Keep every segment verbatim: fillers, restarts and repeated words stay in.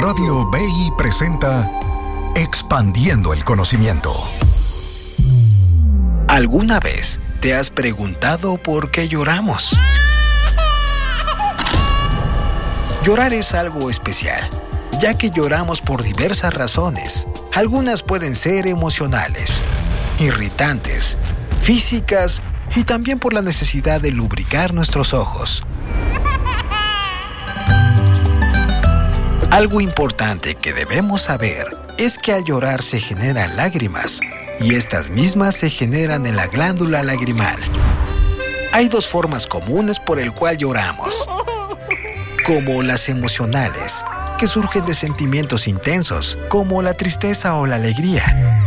Radio B I presenta Expandiendo el Conocimiento. ¿Alguna vez te has preguntado por qué lloramos? Llorar es algo especial, ya que lloramos por diversas razones. Algunas pueden ser emocionales, irritantes, físicas y también por la necesidad de lubricar nuestros ojos. Algo importante que debemos saber es que al llorar se generan lágrimas y estas mismas se generan en la glándula lagrimal. Hay dos formas comunes por el cual lloramos, como las emocionales, que surgen de sentimientos intensos, como la tristeza o la alegría.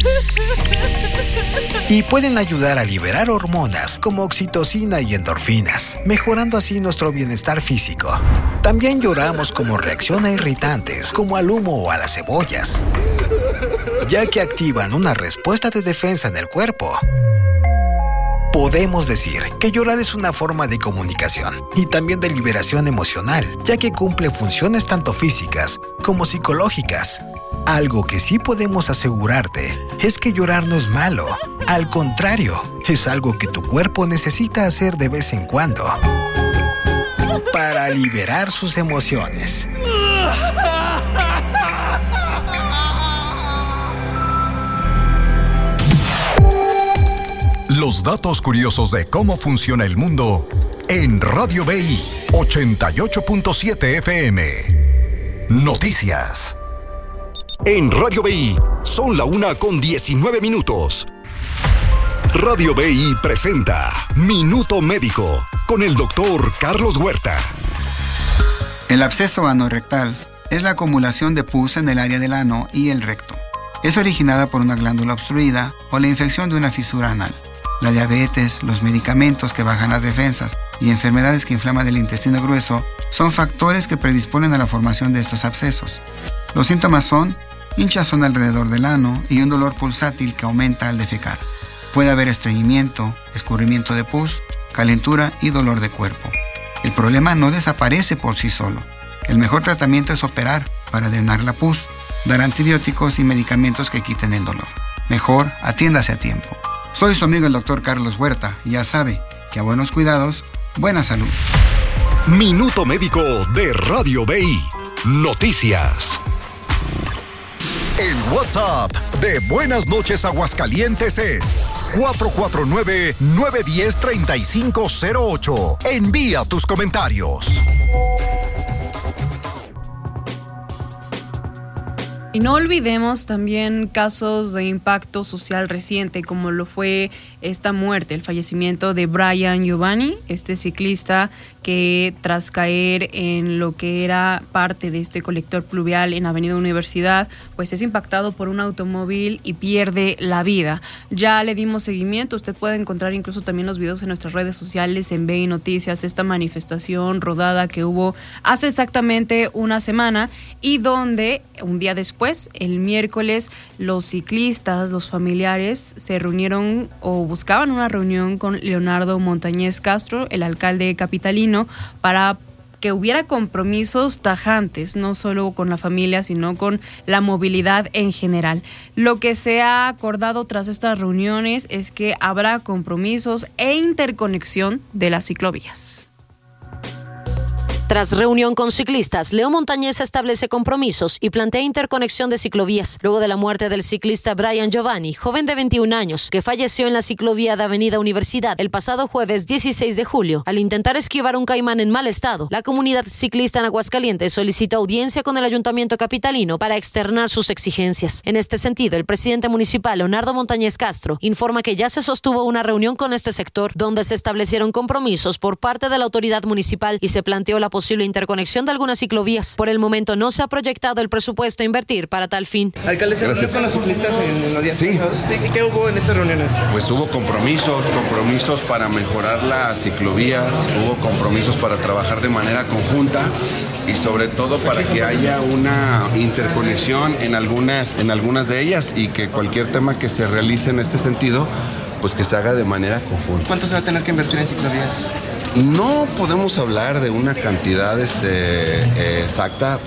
Y pueden ayudar a liberar hormonas como oxitocina y endorfinas, mejorando así nuestro bienestar físico. También lloramos como reacción a irritantes, como al humo o a las cebollas, ya que activan una respuesta de defensa en el cuerpo. Podemos decir que llorar es una forma de comunicación y también de liberación emocional, ya que cumple funciones tanto físicas como psicológicas. Algo que sí podemos asegurarte es que llorar no es malo. Al contrario, es algo que tu cuerpo necesita hacer de vez en cuando para liberar sus emociones. Los datos curiosos de cómo funciona el mundo en Radio B I ochenta y ocho punto siete F M. Noticias. En Radio B I son la una con diecinueve minutos. Radio B I presenta Minuto Médico con el doctor Carlos Huerta. El absceso anorrectal es la acumulación de pus en el área del ano y el recto. Es originada por una glándula obstruida o la infección de una fisura anal. La diabetes, los medicamentos que bajan las defensas y enfermedades que inflaman el intestino grueso son factores que predisponen a la formación de estos abscesos. Los síntomas son hinchazón alrededor del ano y un dolor pulsátil que aumenta al defecar. Puede haber estreñimiento, escurrimiento de pus, calentura y dolor de cuerpo. El problema no desaparece por sí solo. El mejor tratamiento es operar para drenar la pus, dar antibióticos y medicamentos que quiten el dolor. Mejor, atiéndase a tiempo. Soy su amigo el doctor Carlos Huerta y ya sabe que a buenos cuidados, buena salud. Minuto Médico de Radio B I. Noticias. El WhatsApp de Buenas Noches Aguascalientes es cuatro cuatro nueve, nueve uno cero, tres cinco cero ocho. Envía tus comentarios. Y no olvidemos también casos de impacto social reciente, como lo fue esta muerte, el fallecimiento de Brian Giovanni, este ciclista que tras caer en lo que era parte de este colector pluvial en Avenida Universidad, pues es impactado por un automóvil y pierde la vida. Ya le dimos seguimiento, usted puede encontrar incluso también los videos en nuestras redes sociales, en B I Noticias, esta manifestación rodada que hubo hace exactamente una semana y donde un día después, el miércoles, los ciclistas, los familiares se reunieron o buscaban una reunión con Leonardo Montañez Castro, el alcalde capitalino, para que hubiera compromisos tajantes, no solo con la familia, sino con la movilidad en general. Lo que se ha acordado tras estas reuniones es que habrá compromisos e interconexión de las ciclovías. Tras reunión con ciclistas, Leo Montañez establece compromisos y plantea interconexión de ciclovías, luego de la muerte del ciclista Brian Giovanni, joven de veintiún años, que falleció en la ciclovía de Avenida Universidad el pasado jueves dieciséis de julio. Al intentar esquivar un caimán en mal estado, la comunidad ciclista en Aguascalientes solicitó audiencia con el Ayuntamiento capitalino para externar sus exigencias. En este sentido, el presidente municipal, Leonardo Montañez Castro, informa que ya se sostuvo una reunión con este sector, donde se establecieron compromisos por parte de la autoridad municipal y se planteó la posibilidad posible interconexión de algunas ciclovías. Por el momento no se ha proyectado el presupuesto a invertir para tal fin. Alcalde, ¿se reunió con los ciclistas en los días sí. pasados? Sí. ¿Qué hubo en estas reuniones? Pues hubo compromisos, compromisos para mejorar las ciclovías, hubo compromisos para trabajar de manera conjunta y sobre todo para que haya una interconexión en algunas, en algunas de ellas y que cualquier tema que se realice en este sentido, pues que se haga de manera conjunta. ¿Cuánto se va a tener que invertir en ciclovías? No podemos hablar de una cantidad este, eh, exacta,